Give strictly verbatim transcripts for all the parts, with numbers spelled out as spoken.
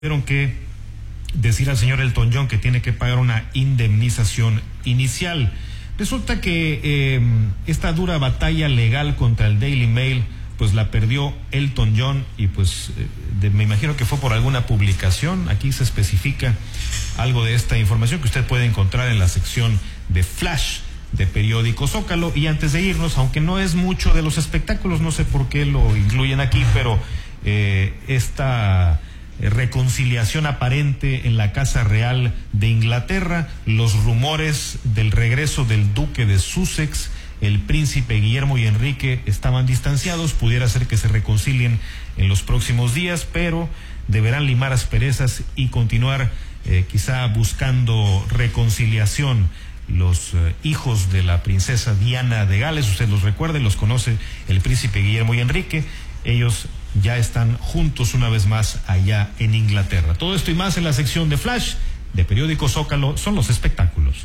Tuvieron que decir al señor Elton John que tiene que pagar una indemnización inicial. Resulta que eh, esta dura batalla legal contra el Daily Mail pues la perdió Elton John y pues eh, de, me imagino que fue por alguna publicación. Aquí se especifica algo de esta información que usted puede encontrar en la sección de Flash de Periódico Zócalo. Y antes de irnos, aunque no es mucho de los espectáculos, no sé por qué lo incluyen aquí, pero eh, esta reconciliación aparente en la Casa Real de Inglaterra, los rumores del regreso del duque de Sussex, el príncipe Guillermo y Enrique estaban distanciados, pudiera ser que se reconcilien en los próximos días, pero deberán limar asperezas y continuar eh, quizá buscando reconciliación. Los eh, hijos de la princesa Diana de Gales, usted los recuerda, los conoce, el príncipe Guillermo y Enrique, ellos ya están juntos una vez más allá en Inglaterra. Todo esto y más en la sección de Flash de Periódico Zócalo son los espectáculos.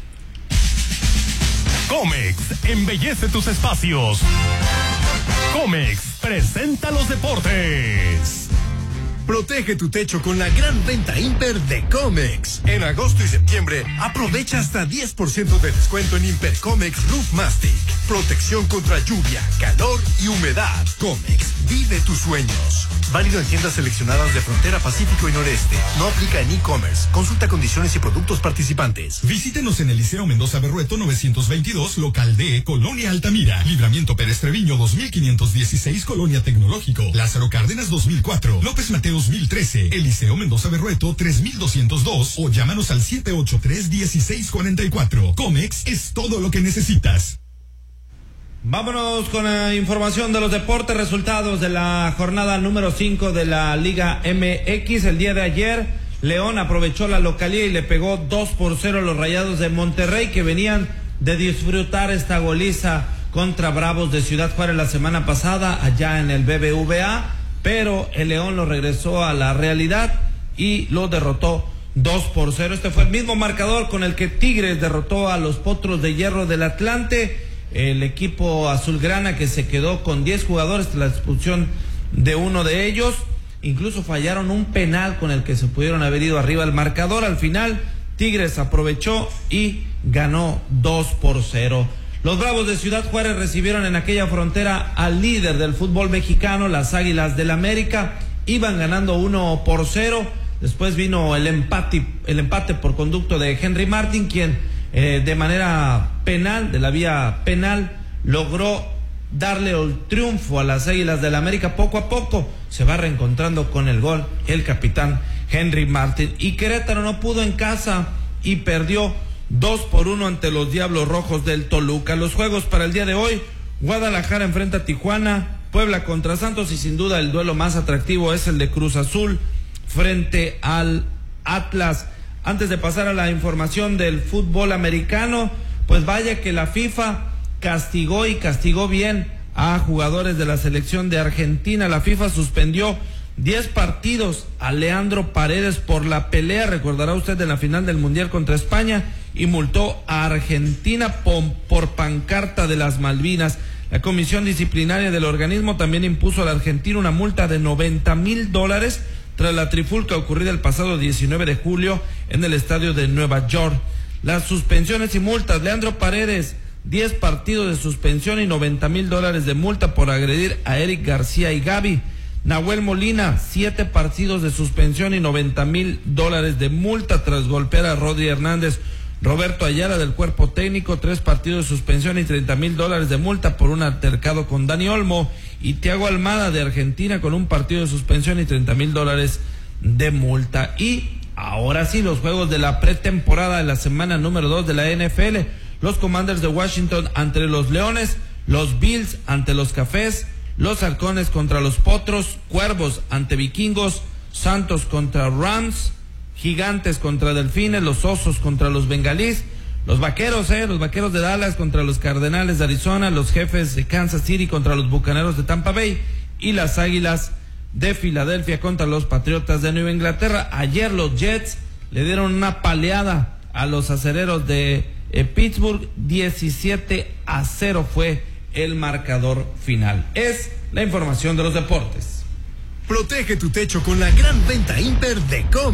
Comex embellece tus espacios. Comex presenta los deportes. Protege tu techo con la gran venta Imper de Comex. En agosto y septiembre, aprovecha hasta diez por ciento de descuento en Imper Comex Roof Mastic. Protección contra lluvia, calor y humedad. Comex, vive tus sueños. Válido en tiendas seleccionadas de Frontera Pacífico y Noreste. No aplica en e-commerce. Consulta condiciones y productos participantes. Visítenos en el Liceo Mendoza Berrueto novecientos veintidós, local D, Colonia Altamira. Libramiento Pérez Treviño dos mil quinientos dieciséis, Colonia Tecnológico. Lázaro Cárdenas dos mil cuatro. López Mateo dos mil trece, Eliseo Mendoza Berrueto tres mil doscientos dos o llámanos al siete ocho tres, uno seis cuatro cuatro. Comex es todo lo que necesitas. Vámonos con la información de los deportes, resultados de la jornada número cinco de la Liga M X. El día de ayer, León aprovechó la localía y le pegó dos por cero a los Rayados de Monterrey, que venían de disfrutar esta goliza contra Bravos de Ciudad Juárez la semana pasada allá en el B B V A. Pero el León lo regresó a la realidad y lo derrotó dos por cero. Este fue el mismo marcador con el que Tigres derrotó a los Potros de Hierro del Atlante. El equipo azulgrana, que se quedó con diez jugadores tras la expulsión de uno de ellos. Incluso fallaron un penal con el que se pudieron haber ido arriba el marcador. Al final, Tigres aprovechó y ganó dos por cero. Los Bravos de Ciudad Juárez recibieron en aquella frontera al líder del fútbol mexicano, las Águilas del América. Iban ganando uno por cero. Después vino el empate, el empate por conducto de Henry Martin, quien eh, de manera penal, de la vía penal, logró darle el triunfo a las Águilas del América. Poco a poco se va reencontrando con el gol el capitán Henry Martin. Y Querétaro no pudo en casa y perdió dos por uno ante los Diablos Rojos del Toluca. Los juegos para el día de hoy: Guadalajara enfrenta a Tijuana, Puebla contra Santos, y sin duda el duelo más atractivo es el de Cruz Azul frente al Atlas. Antes de pasar a la información del fútbol americano, pues vaya que la FIFA castigó y castigó bien a jugadores de la selección de Argentina. La FIFA suspendió diez partidos a Leandro Paredes por la pelea, recordará usted, de la final del Mundial contra España, y multó a Argentina por, por pancarta de las Malvinas. La comisión disciplinaria del organismo también impuso a la Argentina una multa de noventa mil dólares tras la trifulca ocurrida el pasado diecinueve de julio en el estadio de Nueva York. Las suspensiones y multas: Leandro Paredes, diez partidos de suspensión y noventa mil dólares de multa por agredir a Eric García y Gaby. Nahuel Molina, siete partidos de suspensión y noventa mil dólares de multa tras golpear a Rodri Hernández. Roberto Ayala, del cuerpo técnico, tres partidos de suspensión y treinta mil dólares de multa por un altercado con Dani Olmo. Y Thiago Almada, de Argentina, con un partido de suspensión y treinta mil dólares de multa. Y ahora sí, los juegos de la pretemporada de la semana número dos de la N F L. Los Commanders de Washington ante los Leones, los Bills ante los Cafés, los Halcones contra los Potros, Cuervos ante Vikingos, Santos contra Rams, Gigantes contra Delfines, los Osos contra los Bengalís, los Vaqueros, eh, los Vaqueros de Dallas contra los Cardenales de Arizona, los Jefes de Kansas City contra los Bucaneros de Tampa Bay y las Águilas de Filadelfia contra los Patriotas de Nueva Inglaterra. Ayer los Jets le dieron una paleada a los Acereros de eh, Pittsburgh, diecisiete a cero fue el marcador final. Es la información de los deportes. Protege tu techo con la gran venta Imper de Comex.